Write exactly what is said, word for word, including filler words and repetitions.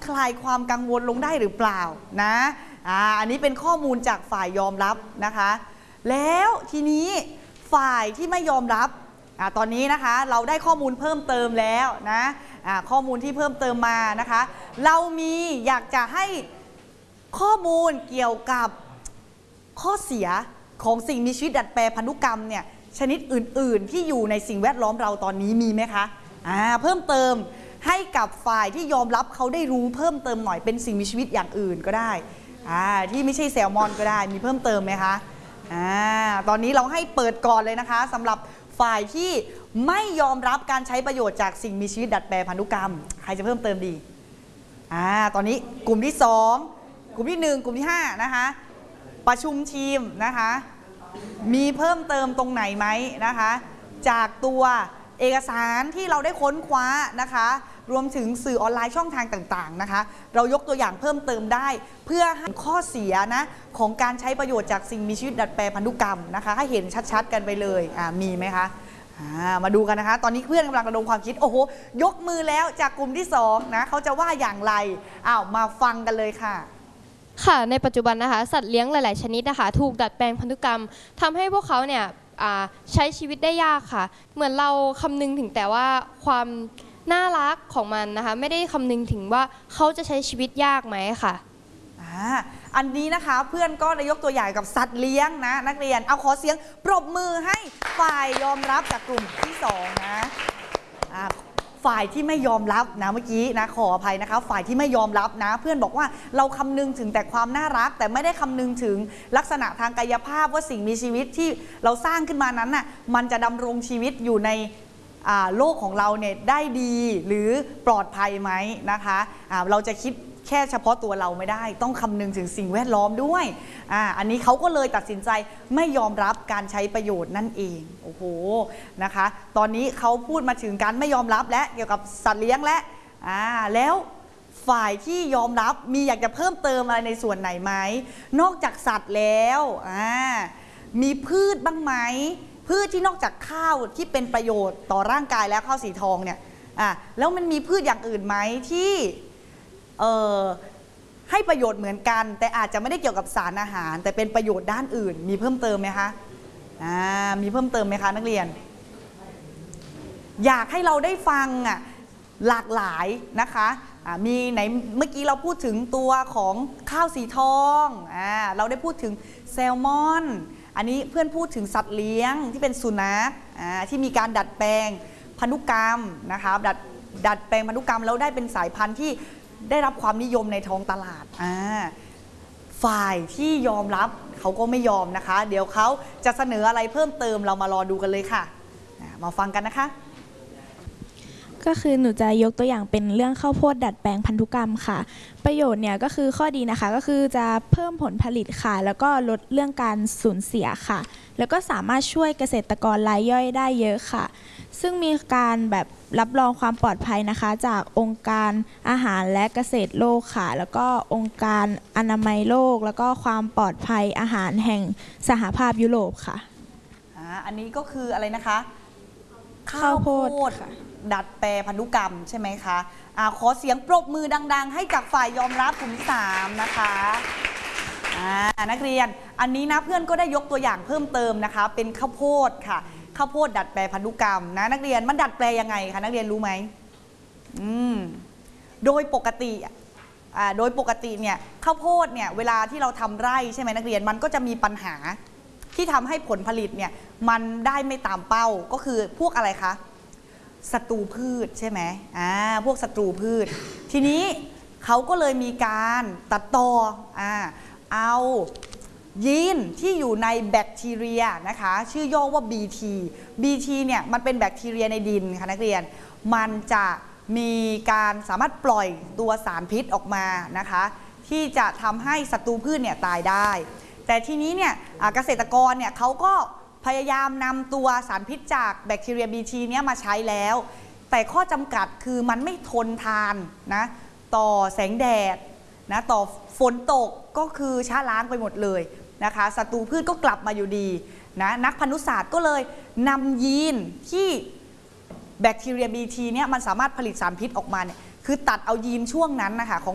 คลายความกังวลลงได้หรือเปล่านะอ่าอันนี้เป็นข้อมูลจากฝ่ายยอมรับนะคะแล้วทีนี้ฝ่ายที่ไม่ยอมรับอ่าตอนนี้นะคะเราได้ข้อมูลเพิ่มเติมแล้วนะอ่าข้อมูลที่เพิ่มเติมมานะคะเรามีอยากจะให้ข้อมูลเกี่ยวกับข้อเสียของสิ่งมีชีวิตดัดแปลพันธุกรรมเนี่ยชนิดอื่นๆที่อยู่ในสิ่งแวดล้อมเราตอนนี้มีไหมคะอ่าเพิ่มเติมให้กับฝ่ายที่ยอมรับเขาได้รู้เพิ่มเติมหน่อยเป็นสิ่งมีชีวิตอย่างอื่นก็ได้อ่าที่ไม่ใช่แซลมอนก็ได้มีเพิ่มเติมไหมคะอ่าตอนนี้เราให้เปิดก่อนเลยนะคะสำหรับฝ่ายที่ไม่ยอมรับการใช้ประโยชน์จากสิ่งมีชีวิตดัดแปลพันธุกรรมใครจะเพิ่มเติมดีอ่าตอนนี้กลุ่มที่สองกลุ่มที่หนึ่งกลุ่มที่ห้านะคะประชุมทีมนะคะมีเพิ่มเติมตรงไหนไหมนะคะจากตัวเอกสารที่เราได้ค้นคว้านะคะรวมถึงสื่อออนไลน์ช่องทางต่างๆนะคะเรายกตัวอย่างเพิ่มเติมได้เพื่อให้ข้อเสียนะของการใช้ประโยชน์จากสิ่งมีชีวิตดัดแปลพันธุกรรมนะคะให้เห็นชัดๆกันไปเลยอ่ามีไหมคะมาดูกันนะคะตอนนี้เพื่อนกำลังระดมความคิดโอ้โหยกมือแล้วจากกลุ่มที่สองนะเขาจะว่าอย่างไรอ้าวมาฟังกันเลยค่ะค่ะในปัจจุบันนะคะสัตว์เลี้ยงหลายๆชนิดนะคะถูกดัดแปลงพันธุกรรมทำให้พวกเขาเนี่ยใช้ชีวิตได้ยากค่ะเหมือนเราคำนึงถึงแต่ว่าความน่ารักของมันนะคะไม่ได้คำนึงถึงว่าเขาจะใช้ชีวิตยากไหมค่ะอันนี้นะคะเพื่อนก็ได้ยกตัวอย่างกับสัตว์เลี้ยงนะนักเรียนเอาขอเสียงปรบมือให้ฝ่ายยอมรับจากกลุ่มที่สองนะฝ่ายที่ไม่ยอมรับนะเมื่อกี้นะขออภัยนะคะฝ่ายที่ไม่ยอมรับนะเพื่อนบอกว่าเราคำนึงถึงแต่ความน่ารักแต่ไม่ได้คำนึงถึงลักษณะทางกายภาพว่าสิ่งมีชีวิตที่เราสร้างขึ้นมานั้นน่ะมันจะดำรงชีวิตอยู่ในโลกของเราเนี่ยได้ดีหรือปลอดภัยไหมนะคะะเราจะคิดแค่เฉพาะตัวเราไม่ได้ต้องคำนึงถึงสิ่งแวดล้อมด้วยอ่าอันนี้เขาก็เลยตัดสินใจไม่ยอมรับการใช้ประโยชน์นั่นเองโอ้โหนะคะตอนนี้เขาพูดมาถึงการไม่ยอมรับและเกี่ยวกับสัตว์เลี้ยงและอ่าแล้วฝ่ายที่ยอมรับมีอยากจะเพิ่มเติมอะไรในส่วนไหนไหมนอกจากสัตว์แล้วอ่ามีพืชบ้างไหมพืชที่นอกจากข้าวที่เป็นประโยชน์ต่อร่างกายและข้าวสีทองเนี่ยอ่าแล้วมันมีพืชอย่างอื่นไหมที่เอ่อให้ประโยชน์เหมือนกันแต่อาจจะไม่ได้เกี่ยวกับสารอาหารแต่เป็นประโยชน์ด้านอื่นมีเพิ่มเติมไหมคะอ่ามีเพิ่มเติมไหมคะนักเรียนอยากให้เราได้ฟังอ่ะหลากหลายนะคะอ่ามีไหนเมื่อกี้เราพูดถึงตัวของข้าวสีทองอ่าเราได้พูดถึงแซลมอนอันนี้เพื่อนพูดถึงสัตว์เลี้ยงที่เป็นสุนัขอ่าที่มีการดัดแปลงพันธุกรรมนะคะดัดดัดแปลงพันธุกรรมแล้วได้เป็นสายพันธุ์ที่ได้รับความนิยมในท้องตลาดอ่าฝ่ายที่ยอมรับเขาก็ไม่ยอมนะคะเดี๋ยวเขาจะเสนออะไรเพิ่มเติมเรามารอดูกันเลยค่ะมาฟังกันนะคะก็คือหนูจะยกตัวอย่างเป็นเรื่องข้าวโพดดัดแปลงพันธุกรรมค่ะประโยชน์เนี่ยก็คือข้อดีนะคะก็คือจะเพิ่มผลผลิตค่ะแล้วก็ลดเรื่องการสูญเสียค่ะแล้วก็สามารถช่วยเกษตรกรรายย่อยได้เยอะค่ะซึ่งมีการแบบรับรองความปลอดภัยนะคะจากองค์การอาหารและเกษตรโลกค่ะแล้วก็องค์การอนามัยโลกแล้วก็ความปลอดภัยอาหารแห่งสหภาพยุโรปค่ะอ่าอันนี้ก็คืออะไรนะคะข้าวโพดดัดแปลพันธุกรรมใช่ไหมคะอ่าขอเสียงปรบมือดังๆให้จากฝ่ายยอมรับกลุ่มที่สามนะคะอ่านักเรียนอันนี้นะเพื่อนก็ได้ยกตัวอย่างเพิ่มเติมนะคะเป็นข้าวโพดค่ะข้าวโพดดัดแปลพันธุกรรมนะนักเรียนมันดัดแปลยังไงคะนักเรียนรู้ไหมอืมโดยปกติอ่าโดยปกติเนี่ยข้าวโพดเนี่ยเวลาที่เราทำไร่ใช่ไหมนักเรียนมันก็จะมีปัญหาที่ทำให้ผลผลิตเนี่ยมันได้ไม่ตามเป้าก็คือพวกอะไรคะศัตรูพืชใช่ไหมอ่าพวกศัตรูพืชทีนี้เขาก็เลยมีการตัดต่ออ่าเอายีนที่อยู่ในแบคทีเรียนะคะชื่อย่อว่า บี ที บี ที เนี่ยมันเป็นแบคทีเรียในดินค่ะนักเรียนมันจะมีการสามารถปล่อยตัวสารพิษออกมานะคะที่จะทำให้ศัตรูพืชเนี่ยตายได้แต่ทีนี้เนี่ยเกษตรกรเนี่ยเขาก็พยายามนำตัวสารพิษจากแบคทีเรีย บี ที เนี่ยมาใช้แล้วแต่ข้อจำกัดคือมันไม่ทนทานนะต่อแสงแดดนะต่อฝนตกก็คือช้าล้างไปหมดเลยนะคะศัตรูพืชก็กลับมาอยู่ดีนะนักพันธุศาสตร์ก็เลยนำยีนที่แบคทีเรีย บี ที เนี่ยมันสามารถผลิตสารพิษออกมาเนี่ยคือตัดเอายีนช่วงนั้นนะคะของ